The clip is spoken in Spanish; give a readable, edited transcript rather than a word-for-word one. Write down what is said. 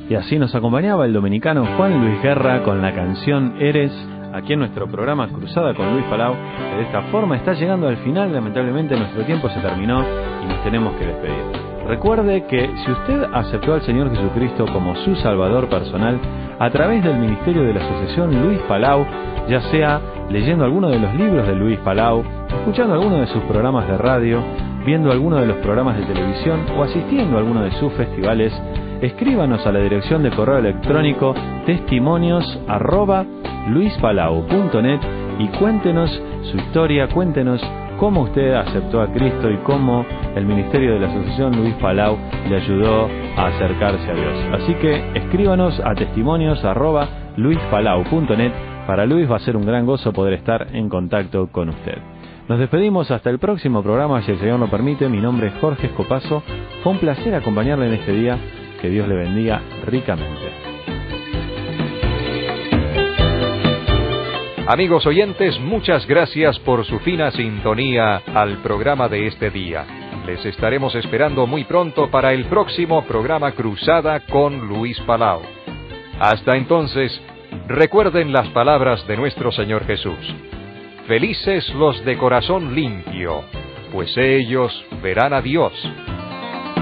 Y así nos acompañaba el dominicano Juan Luis Guerra con la canción Eres, aquí en nuestro programa Cruzada con Luis Palau, que de esta forma está llegando al final. Lamentablemente nuestro tiempo se terminó y nos tenemos que despedir. Recuerde que si usted aceptó al Señor Jesucristo como su Salvador personal a través del ministerio de la Asociación Luis Palau, ya sea leyendo alguno de los libros de Luis Palau, escuchando alguno de sus programas de radio, viendo alguno de los programas de televisión o asistiendo a alguno de sus festivales, escríbanos a la dirección de correo electrónico testimonios@luispalau.net y cuéntenos su historia, cuéntenos cómo usted aceptó a Cristo y cómo el ministerio de la Asociación Luis Palau le ayudó a acercarse a Dios. Así que escríbanos a testimonios@luispalau.net. Para Luis va a ser un gran gozo poder estar en contacto con usted. Nos despedimos hasta el próximo programa, si el Señor lo permite. Mi nombre es Jorge Escopazo. Fue un placer acompañarle en este día. Que Dios le bendiga ricamente. Amigos oyentes, muchas gracias por su fina sintonía al programa de este día. Les estaremos esperando muy pronto para el próximo programa Cruzada con Luis Palau. Hasta entonces, recuerden las palabras de nuestro Señor Jesús. Felices los de corazón limpio, pues ellos verán a Dios.